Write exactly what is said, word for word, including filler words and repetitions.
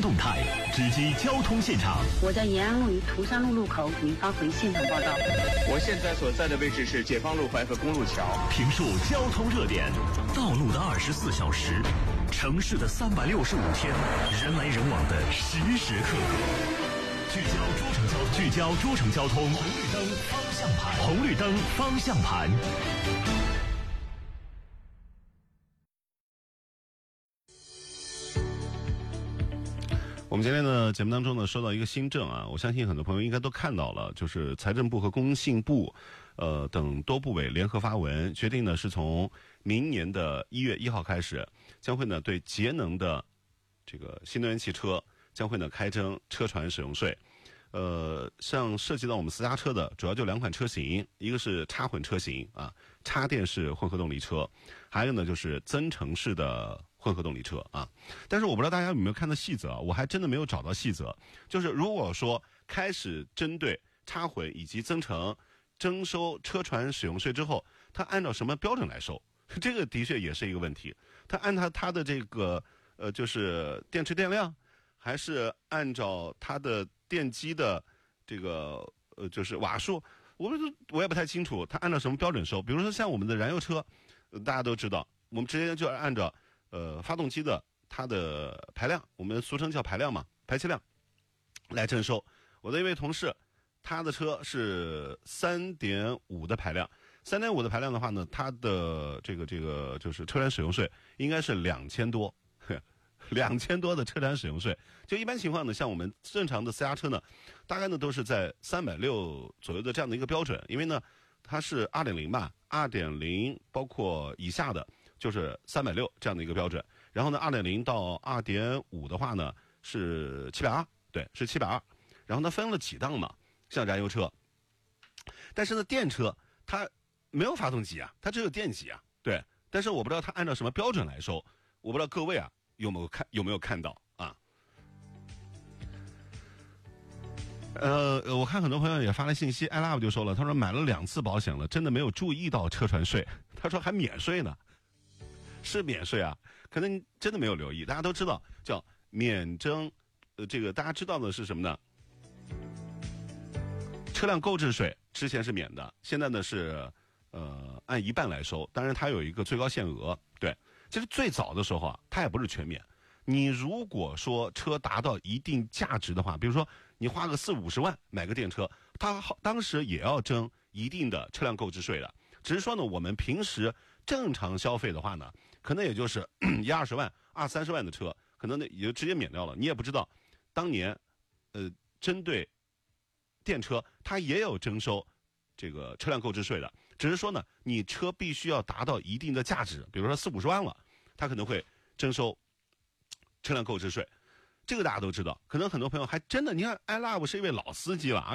动态，直击交通现场。 我在延安路与涂山路路口，您发回现场报道。 我现在所在的位置是解放路淮河公路桥。 评述交通热点，道路的二十四小时，城市的三百六十五天，人来人往的时时刻刻。聚焦诸城交，聚焦诸城交通，红绿灯方向盘，红绿灯方向盘。 我们今天的节目当中呢，说到一个新政啊，我相信很多朋友应该都看到了，就是财政部和工信部，呃等多部委联合发文，决定呢是从明年的一月一号开始，将会呢对节能的这个新能源汽车将会呢开征车船使用税。呃，像涉及到我们私家车的，主要就两款车型，一个是插混车型啊，插电式混合动力车，还有呢就是增程式的混合动力车啊。但是我不知道大家有没有看到细则，我还真的没有找到细则。就是如果说开始针对插混以及增程征收车船使用税之后，它按照什么标准来收？这个的确也是一个问题。它按它它的这个呃，就是电池电量，还是按照它的电机的这个呃，就是瓦数，我我也不太清楚，它按照什么标准收？比如说像我们的燃油车，呃、大家都知道，我们直接就按照呃发动机的它的排量，我们俗称叫排量嘛，排气量来征收。我的一位同事，他的车是 三点五 的排量 ，三点五 的排量的话呢，它的这个这个就是车船使用税应该是两千多。两千多的车船使用税，就一般情况呢，像我们正常的私家车呢，大概呢都是在三百六左右的这样的一个标准，因为呢它是 二点零 吧 ,二点零 包括以下的就是三百六这样的一个标准，然后呢 二点零 到 二点五 的话呢是七百二，对，是七百二，然后呢分了几档嘛，像燃油车，但是呢电车它没有发动机啊，它只有电机啊，对，但是我不知道它按照什么标准来收，我不知道各位啊有没有看有没有看到啊？呃，我看很多朋友也发来信息，艾拉就说了，他说买了两次保险了，真的没有注意到车船税，他说还免税呢，是免税啊，可能真的没有留意。大家都知道叫免征，呃，这个大家知道的是什么呢？车辆购置税之前是免的，现在呢是呃按一半来收，当然它有一个最高限额，对。其实最早的时候啊，它也不是全免。你如果说车达到一定价值的话，比如说你花个四五十万买个电车，它当时也要征一定的车辆购置税的。只是说呢，我们平时正常消费的话呢，可能也就是一二十万、二三十万的车，可能呢也就直接免掉了。你也不知道，当年，呃，针对电车，它也有征收这个车辆购置税的，只是说呢，你车必须要达到一定的价值，比如说四五十万了，它可能会征收车辆购置税，这个大家都知道。可能很多朋友还真的，你看 iLove 是一位老司机了啊。